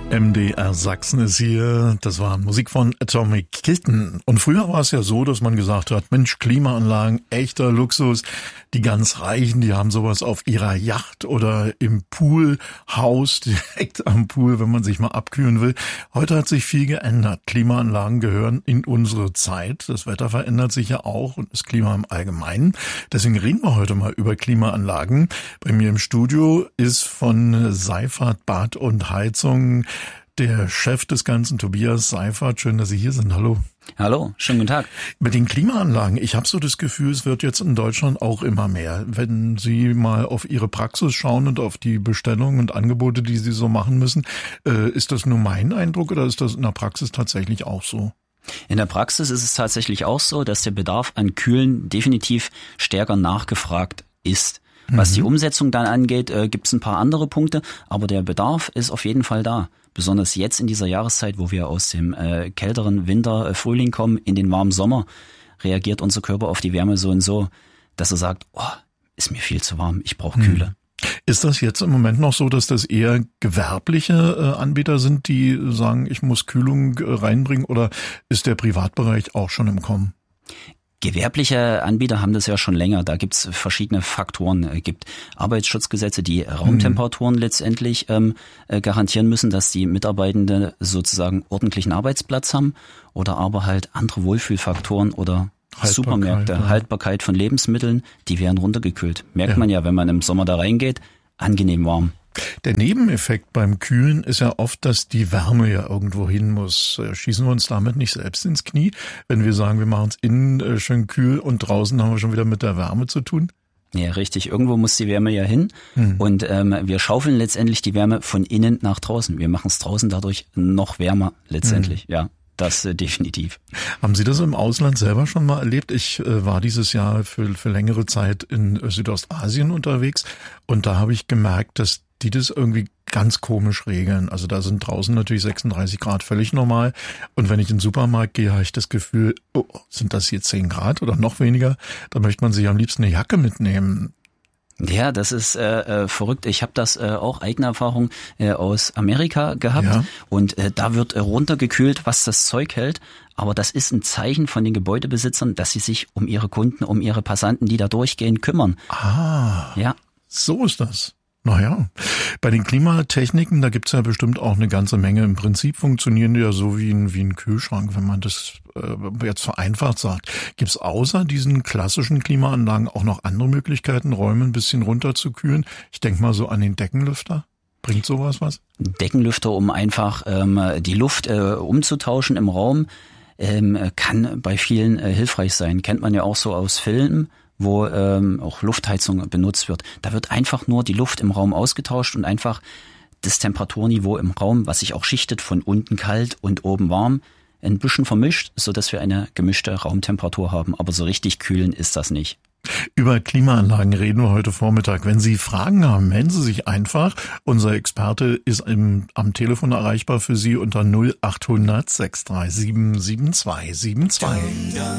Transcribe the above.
MDR Sachsen ist hier. Das war Musik von Atomic Kitten. Und früher war es ja so, dass man gesagt hat, Mensch, Klimaanlagen, echter Luxus. Die ganz Reichen, die haben sowas auf ihrer Yacht oder im Poolhaus, direkt am Pool, wenn man sich mal abkühlen will. Heute hat sich viel geändert. Klimaanlagen gehören in unsere Zeit. Das Wetter verändert sich ja auch und das Klima im Allgemeinen. Deswegen reden wir heute mal über Klimaanlagen. Bei mir im Studio ist von Seifert Bad und Heizung der Chef des Ganzen, Tobias Seifert. Schön, dass Sie hier sind. Hallo. Hallo, schönen guten Tag. Mit den Klimaanlagen, ich habe so das Gefühl, es wird jetzt in Deutschland auch immer mehr. Wenn Sie mal auf Ihre Praxis schauen und auf die Bestellungen und Angebote, die Sie so machen müssen, ist das nur mein Eindruck oder ist das in der Praxis tatsächlich auch so? In der Praxis ist es tatsächlich auch so, dass der Bedarf an Kühlen definitiv stärker nachgefragt ist. Was die Umsetzung dann angeht, gibt es ein paar andere Punkte, aber der Bedarf ist auf jeden Fall da. Besonders jetzt in dieser Jahreszeit, wo wir aus dem kälteren Winter, Frühling kommen, in den warmen Sommer, reagiert unser Körper auf die Wärme so und so, dass er sagt, oh, ist mir viel zu warm, ich brauche Kühle. Ist das jetzt im Moment noch so, dass das eher gewerbliche Anbieter sind, die sagen, ich muss Kühlung reinbringen, oder ist der Privatbereich auch schon im Kommen? Gewerbliche Anbieter haben das ja schon länger. Da gibt's verschiedene Faktoren. Es gibt Arbeitsschutzgesetze, die Raumtemperaturen letztendlich garantieren müssen, dass die Mitarbeitenden sozusagen ordentlichen Arbeitsplatz haben, oder aber halt andere Wohlfühlfaktoren oder Supermärkte, Haltbarkeit von Lebensmitteln, die werden runtergekühlt. Merkt man ja, wenn man im Sommer da reingeht, angenehm warm. Der Nebeneffekt beim Kühlen ist ja oft, dass die Wärme ja irgendwo hin muss. Schießen wir uns damit nicht selbst ins Knie, wenn wir sagen, wir machen es innen schön kühl und draußen haben wir schon wieder mit der Wärme zu tun? Ja, richtig. Irgendwo muss die Wärme ja hin. Und wir schaufeln letztendlich die Wärme von innen nach draußen. Wir machen es draußen dadurch noch wärmer letztendlich, ja. Das definitiv. Haben Sie das im Ausland selber schon mal erlebt? Ich war dieses Jahr für längere Zeit in Südostasien unterwegs und da habe ich gemerkt, dass die das irgendwie ganz komisch regeln. Also da sind draußen natürlich 36 Grad völlig normal. Und wenn ich in den Supermarkt gehe, habe ich das Gefühl, oh, sind das hier 10 Grad oder noch weniger? Da möchte man sich am liebsten eine Jacke mitnehmen. Ja, das ist verrückt. Ich habe das auch eigene Erfahrung aus Amerika gehabt. Ja. Und da wird runtergekühlt, was das Zeug hält. Aber das ist ein Zeichen von den Gebäudebesitzern, dass sie sich um ihre Kunden, um ihre Passanten, die da durchgehen, kümmern. Ah, ja. So ist das. Naja, bei den Klimatechniken, da gibt's ja bestimmt auch eine ganze Menge. Im Prinzip funktionieren die ja so wie ein Kühlschrank, wenn man das jetzt vereinfacht sagt. Gibt's außer diesen klassischen Klimaanlagen auch noch andere Möglichkeiten, Räume ein bisschen runterzukühlen? Ich denke mal so an den Deckenlüfter. Bringt sowas was? Deckenlüfter, um einfach die Luft umzutauschen im Raum, kann bei vielen hilfreich sein. Kennt man ja auch so aus Filmen, wo auch Luftheizung benutzt wird. Da wird einfach nur die Luft im Raum ausgetauscht und einfach das Temperaturniveau im Raum, was sich auch schichtet, von unten kalt und oben warm, ein bisschen vermischt, sodass wir eine gemischte Raumtemperatur haben. Aber so richtig kühlen ist das nicht. Über Klimaanlagen reden wir heute Vormittag. Wenn Sie Fragen haben, melden Sie sich einfach. Unser Experte ist am Telefon erreichbar für Sie unter 0800 637 7272.